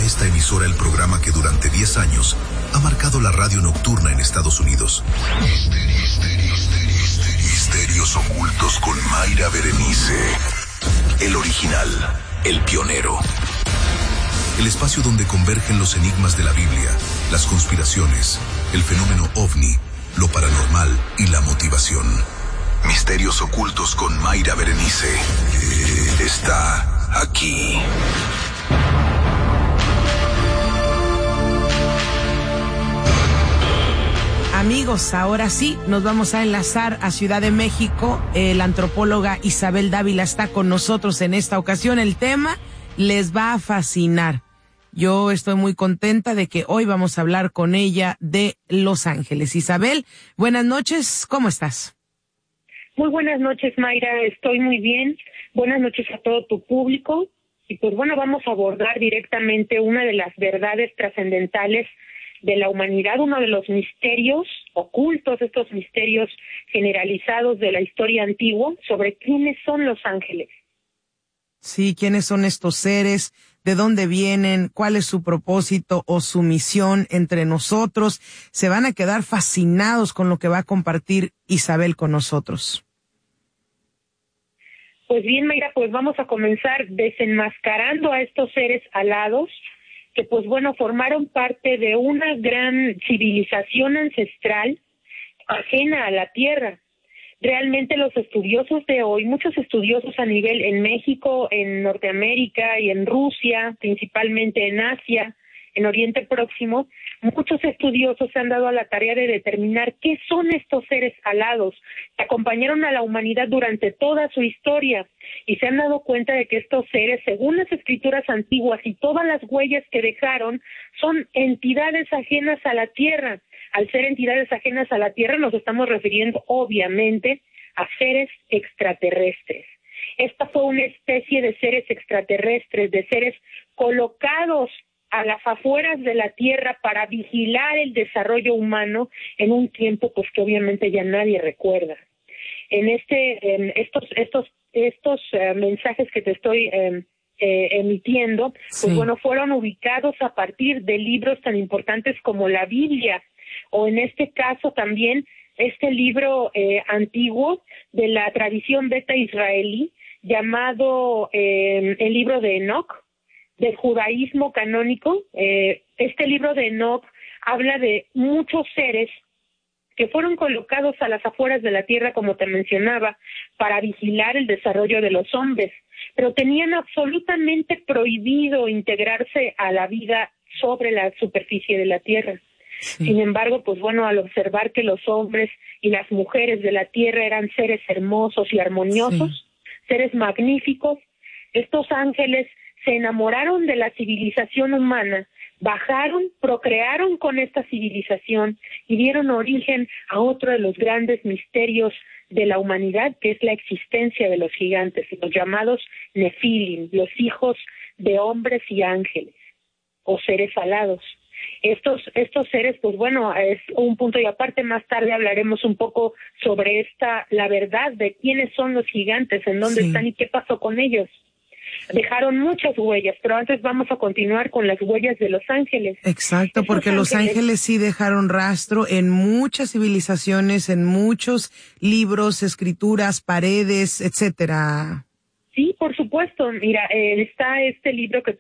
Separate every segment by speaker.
Speaker 1: esta emisora el programa que durante 10 años ha marcado la radio nocturna en Estados Unidos. Misterios ocultos con Mayra Berenice. El original, el pionero. El espacio donde convergen los enigmas de la Biblia, las conspiraciones, el fenómeno ovni, lo paranormal y la motivación. Misterios ocultos con Mayra Berenice. Está aquí.
Speaker 2: Amigos, ahora sí, nos vamos a enlazar a Ciudad de México. La antropóloga Isabel Dávila está con nosotros en esta ocasión. El tema les va a fascinar. Yo estoy muy contenta de que hoy vamos a hablar con ella de Los Ángeles. Isabel, buenas noches, ¿cómo estás?
Speaker 3: Muy buenas noches, Mayra, estoy muy bien. Buenas noches a todo tu público. Y pues bueno, vamos a abordar directamente una de las verdades trascendentales de la humanidad, uno de los misterios ocultos, estos misterios generalizados de la historia antigua, sobre quiénes son los ángeles.
Speaker 2: Sí, quiénes son estos seres, de dónde vienen, cuál es su propósito o su misión entre nosotros. Se van a quedar fascinados con lo que va a compartir Isabel con nosotros.
Speaker 3: Pues bien, Mayra, pues vamos a comenzar desenmascarando a estos seres alados que pues bueno, formaron parte de una gran civilización ancestral ajena a la Tierra. Realmente los estudiosos de hoy, muchos estudiosos a nivel en México, en Norteamérica y en Rusia, principalmente en Asia, en Oriente Próximo, muchos estudiosos se han dado a la tarea de determinar qué son estos seres alados que acompañaron a la humanidad durante toda su historia y se han dado cuenta de que estos seres, según las escrituras antiguas y todas las huellas que dejaron, son entidades ajenas a la Tierra. Al ser entidades ajenas a la Tierra nos estamos refiriendo obviamente a seres extraterrestres. Esta fue una especie de seres extraterrestres, de seres colocados a las afueras de la Tierra para vigilar el desarrollo humano en un tiempo pues que obviamente ya nadie recuerda. En estos mensajes que te estoy emitiendo, pues bueno, fueron ubicados a partir de libros tan importantes como la Biblia, o en este caso también este libro antiguo de la tradición beta israelí llamado el libro de Enoch, del judaísmo canónico. Este libro de Enoch habla de muchos seres que fueron colocados a las afueras de la Tierra, como te mencionaba, para vigilar el desarrollo de los hombres, pero tenían absolutamente prohibido integrarse a la vida sobre la superficie de la Tierra. Sí. Sin embargo, pues bueno, al observar que los hombres y las mujeres de la Tierra eran seres hermosos y armoniosos, seres magníficos, estos ángeles se enamoraron de la civilización humana, bajaron, procrearon con esta civilización y dieron origen a otro de los grandes misterios de la humanidad, que es la existencia de los gigantes, los llamados Nefilim, los hijos de hombres y ángeles, o seres alados. Estos seres, pues bueno, es un punto y aparte. Más tarde hablaremos un poco sobre la verdad de quiénes son los gigantes, en dónde están y qué pasó con ellos. Dejaron muchas huellas, pero antes vamos a continuar con las huellas de los ángeles.
Speaker 2: Exacto, porque los ángeles sí dejaron rastro en muchas civilizaciones, en muchos libros, escrituras, paredes, etcétera.
Speaker 3: Sí, por supuesto. Mira, está este libro que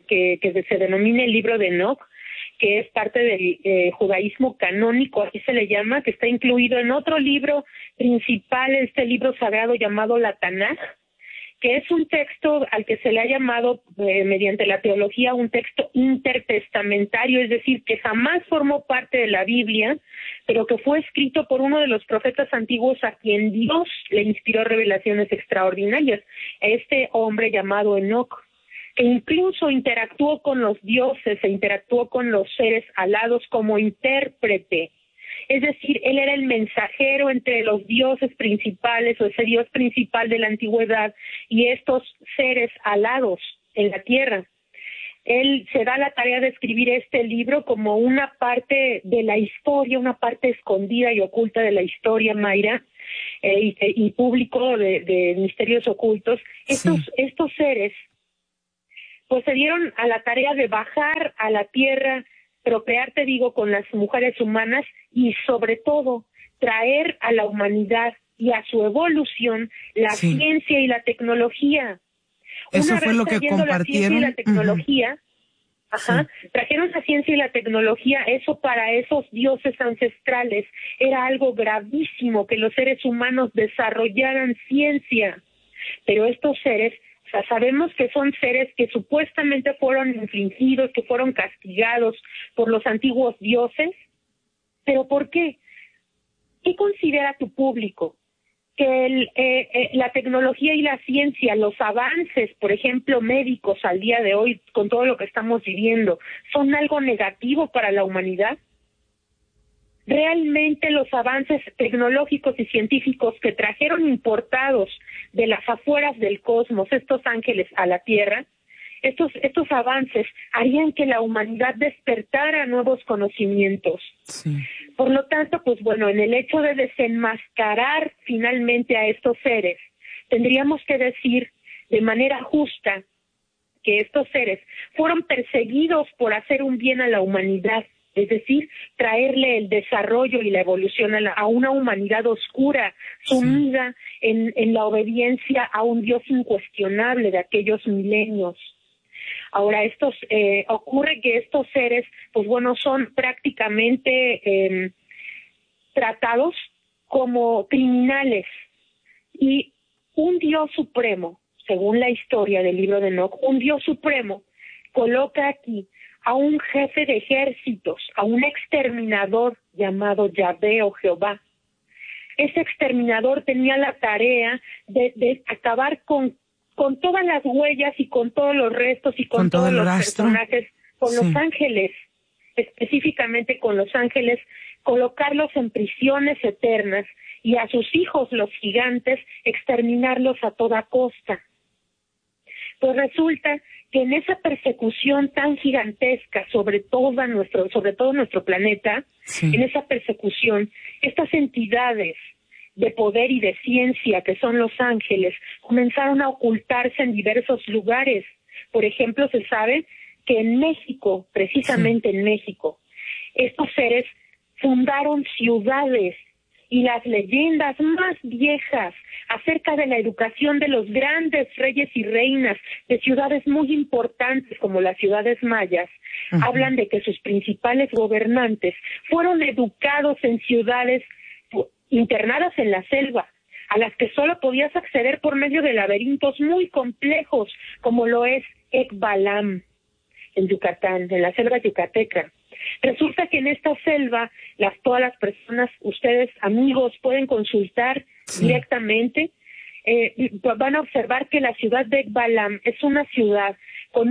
Speaker 3: se denomina el libro de Enoch, que es parte del judaísmo canónico, así se le llama, que está incluido en otro libro principal, este libro sagrado llamado la Tanaj, que es un texto al que se le ha llamado mediante la teología un texto intertestamentario, es decir, que jamás formó parte de la Biblia, pero que fue escrito por uno de los profetas antiguos a quien Dios le inspiró revelaciones extraordinarias, este hombre llamado Enoch, que incluso interactuó con los dioses e interactuó con los seres alados como intérprete. Es decir, él era el mensajero entre los dioses principales o ese dios principal de la antigüedad y estos seres alados en la tierra. Él se da la tarea de escribir este libro como una parte de la historia, una parte escondida y oculta de la historia, Mayra, y público de misterios ocultos. Estos seres pues se dieron a la tarea de bajar a la tierra, procrear, te digo, con las mujeres humanas y sobre todo traer a la humanidad y a su evolución la ciencia y la tecnología.
Speaker 2: Eso fue lo que compartieron.
Speaker 3: La ciencia y la tecnología, trajeron la ciencia y la tecnología, eso para esos dioses ancestrales era algo gravísimo, que los seres humanos desarrollaran ciencia. Pero estos seres, o sea, sabemos que son seres que supuestamente fueron infringidos, que fueron castigados por los antiguos dioses. ¿Pero por qué? ¿Qué considera tu público? Que la tecnología y la ciencia, los avances, por ejemplo, médicos al día de hoy, con todo lo que estamos viviendo, ¿son algo negativo para la humanidad? Realmente los avances tecnológicos y científicos que trajeron importados de las afueras del cosmos, estos ángeles a la Tierra, estos avances harían que la humanidad despertara nuevos conocimientos. Sí. Por lo tanto, pues bueno, en el hecho de desenmascarar finalmente a estos seres, tendríamos que decir de manera justa que estos seres fueron perseguidos por hacer un bien a la humanidad, es decir, traerle el desarrollo y la evolución a una humanidad oscura, sumida en la obediencia a un Dios incuestionable de aquellos milenios. Ahora, ocurre que estos seres, pues bueno, son prácticamente tratados como criminales. Y un Dios supremo, según la historia del libro de Enoc, un Dios supremo coloca aquí a un jefe de ejércitos, a un exterminador llamado Yahvé o Jehová. Ese exterminador tenía la tarea de acabar con todas las huellas y con todos los restos y con todos los personajes, con los ángeles, específicamente con los ángeles, colocarlos en prisiones eternas y a sus hijos, los gigantes, exterminarlos a toda costa. Pues resulta que en esa persecución tan gigantesca sobre todo nuestro planeta, en esa persecución, estas entidades de poder y de ciencia que son los ángeles comenzaron a ocultarse en diversos lugares. Por ejemplo, se sabe que en México, precisamente en México, estos seres fundaron ciudades, y las leyendas más viejas acerca de la educación de los grandes reyes y reinas de ciudades muy importantes como las ciudades mayas, hablan de que sus principales gobernantes fueron educados en ciudades internadas en la selva, a las que solo podías acceder por medio de laberintos muy complejos, como lo es Ekbalam, en Yucatán, en la selva yucateca. Resulta que en esta selva, todas las personas, ustedes amigos, pueden consultar directamente, van a observar que la ciudad de Ekbalam es una ciudad con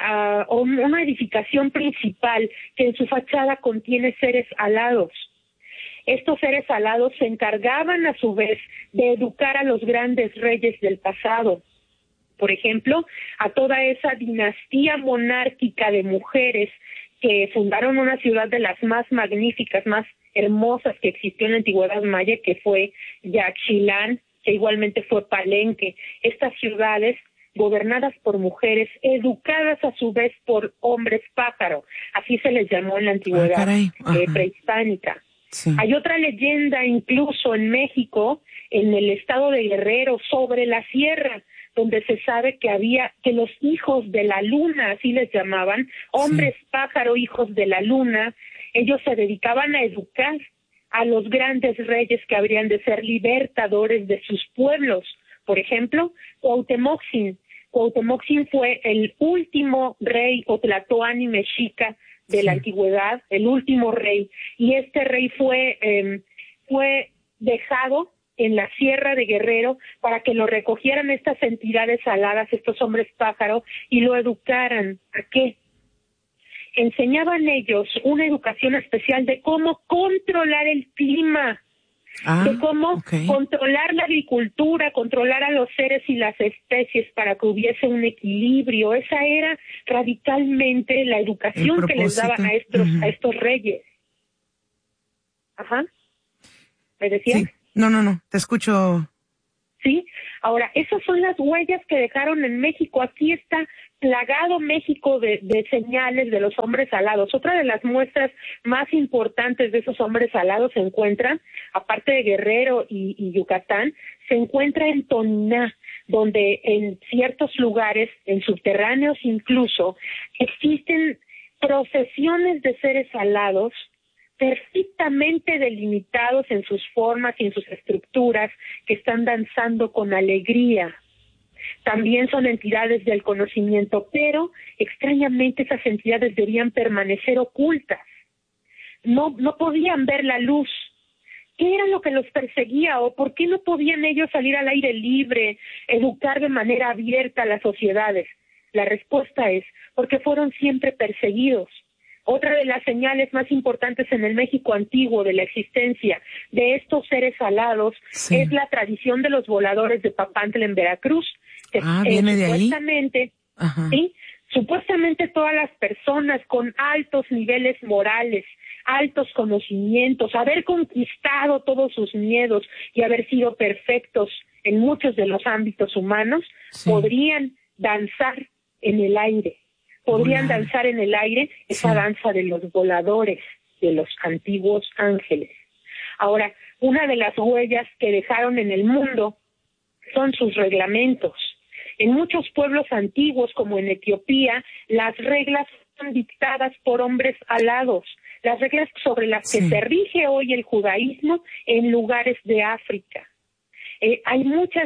Speaker 3: una edificación principal que en su fachada contiene seres alados. Estos seres alados se encargaban a su vez de educar a los grandes reyes del pasado. Por ejemplo, a toda esa dinastía monárquica de mujeres que fundaron una ciudad de las más magníficas, más hermosas que existió en la antigüedad maya, que fue Yaxchilán, que igualmente fue Palenque. Estas ciudades gobernadas por mujeres, educadas a su vez por hombres pájaro, así se les llamó en la antigüedad prehispánica. Sí. Hay otra leyenda incluso en México, en el estado de Guerrero, sobre la sierra, donde se sabe que los hijos de la luna, así les llamaban, hombres pájaro, hijos de la luna, ellos se dedicaban a educar a los grandes reyes que habrían de ser libertadores de sus pueblos. Por ejemplo, Cuauhtémoc-Zin. Cuauhtémoc-Zin fue el último rey o tlatoani mexica de la antigüedad, el último rey, y este rey fue dejado en la sierra de Guerrero para que lo recogieran estas entidades aladas, estos hombres pájaro, y lo educaran. ¿A qué? Enseñaban ellos una educación especial de cómo controlar el clima, de cómo controlar la agricultura, controlar a los seres y las especies para que hubiese un equilibrio. Esa era radicalmente la educación que les daban a estos reyes. Ajá. ¿Me decías?
Speaker 2: Sí. No, te escucho.
Speaker 3: Sí, ahora, esas son las huellas que dejaron en México. Aquí está plagado México de señales de los hombres alados. Otra de las muestras más importantes de esos hombres alados se encuentra, aparte de Guerrero y Yucatán, se encuentra en Toniná, donde en ciertos lugares, en subterráneos incluso, existen procesiones de seres alados perfectamente delimitados en sus formas y en sus estructuras, que están danzando con alegría. También son entidades del conocimiento, pero extrañamente esas entidades debían permanecer ocultas. No podían ver la luz. ¿Qué era lo que los perseguía o por qué no podían ellos salir al aire libre, educar de manera abierta a las sociedades? La respuesta es porque fueron siempre perseguidos. Otra de las señales más importantes en el México antiguo de la existencia de estos seres alados es la tradición de los voladores de Papantla en Veracruz.
Speaker 2: ¿Viene de ahí?
Speaker 3: ¿Sí? Supuestamente todas las personas con altos niveles morales, altos conocimientos, haber conquistado todos sus miedos y haber sido perfectos en muchos de los ámbitos humanos, podrían danzar en el aire. Podrían danzar en el aire esa danza de los voladores, de los antiguos ángeles. Ahora, una de las huellas que dejaron en el mundo son sus reglamentos. En muchos pueblos antiguos, como en Etiopía, las reglas son dictadas por hombres alados, las reglas sobre las que se rige hoy el judaísmo en lugares de África. Hay muchas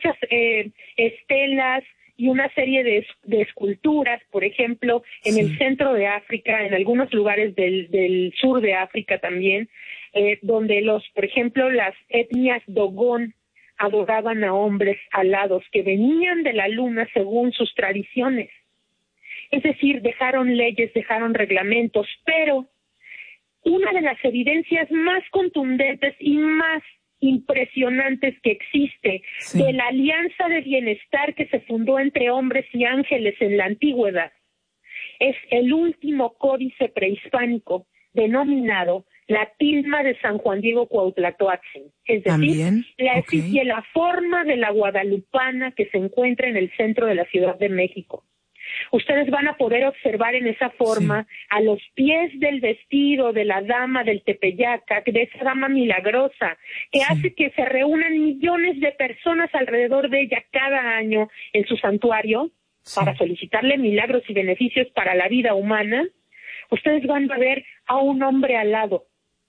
Speaker 3: estelas y una serie de esculturas, por ejemplo, en el centro de África, en algunos lugares del sur de África también, donde por ejemplo, las etnias Dogón adoraban a hombres alados que venían de la luna según sus tradiciones. Es decir, dejaron leyes, dejaron reglamentos, pero una de las evidencias más contundentes y más impresionantes que existe de la alianza de bienestar que se fundó entre hombres y ángeles en la antigüedad es el último códice prehispánico denominado la tilma de San Juan Diego Cuauhtlatóatzin, es decir, la forma de la guadalupana que se encuentra en el centro de la Ciudad de México. Ustedes van a poder observar en esa forma a los pies del vestido de la dama del Tepeyac, de esa dama milagrosa, que hace que se reúnan millones de personas alrededor de ella cada año en su santuario para solicitarle milagros y beneficios para la vida humana. Ustedes van a ver a un hombre alado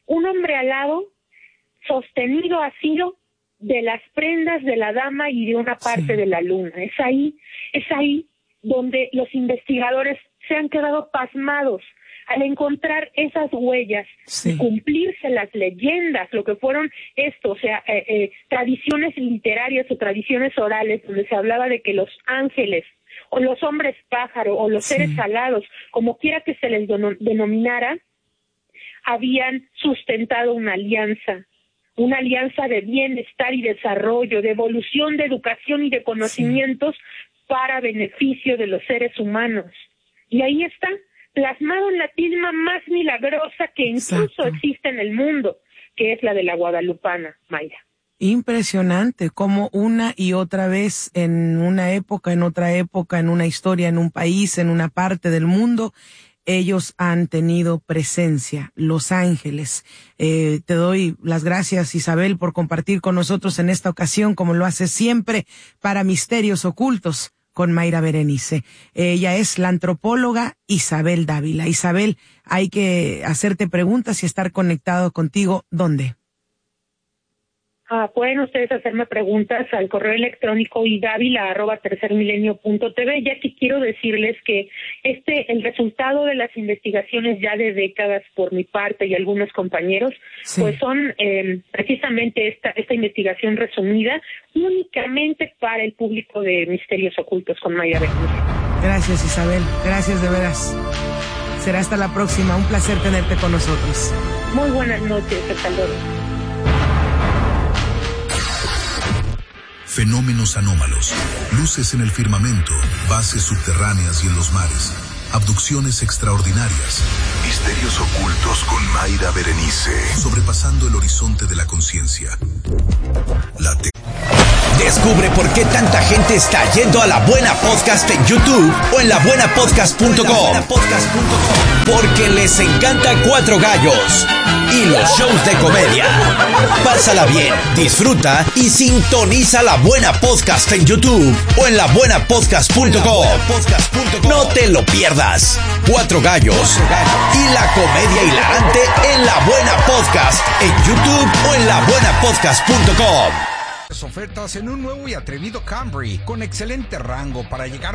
Speaker 3: sostenido así de las prendas de la dama y de una parte de la luna. Es ahí donde los investigadores se han quedado pasmados al encontrar esas huellas y cumplirse las leyendas, lo que fueron tradiciones literarias o tradiciones orales, donde se hablaba de que los ángeles o los hombres pájaro o los seres alados, como quiera que se les denominara, habían sustentado una alianza de bienestar y desarrollo, de evolución, de educación y de conocimientos para beneficio de los seres humanos. Y ahí está, plasmado en la tilma más milagrosa que incluso existe en el mundo, que es la de la guadalupana, Mayra.
Speaker 2: Impresionante cómo una y otra vez en una época, en otra época, en una historia, en un país, en una parte del mundo, ellos han tenido presencia, los ángeles. Te doy las gracias, Isabel, por compartir con nosotros en esta ocasión, como lo hace siempre, para Misterios Ocultos con Mayra Berenice. Ella es la antropóloga Isabel Dávila. Isabel, hay que hacerte preguntas y estar conectado contigo. ¿Dónde?
Speaker 3: Pueden ustedes hacerme preguntas al correo electrónico idavila@tercermilenio.tv, ya que quiero decirles que el resultado de las investigaciones ya de décadas por mi parte y algunos compañeros, pues son precisamente esta investigación resumida únicamente para el público de Misterios Ocultos con Mayra Berenice.
Speaker 2: Gracias, Isabel. Gracias de veras. Será hasta la próxima. Un placer tenerte con nosotros.
Speaker 3: Muy buenas noches. Hasta luego.
Speaker 1: Fenómenos anómalos, luces en el firmamento, bases subterráneas y en los mares, abducciones extraordinarias, misterios ocultos con Mayra Berenice, sobrepasando el horizonte de la conciencia.
Speaker 4: Descubre por qué tanta gente está yendo a La Buena Podcast en YouTube o en labuenapodcast.com. Porque les encanta Cuatro Gallos y los shows de comedia. Pásala bien, disfruta y sintoniza La Buena Podcast en YouTube o en labuenapodcast.com. No te lo pierdas. Cuatro Gallos y la comedia hilarante en La Buena Podcast en YouTube o en labuenapodcast.com.
Speaker 5: Ofertas en un nuevo y atrevido Camry con excelente rango para llegar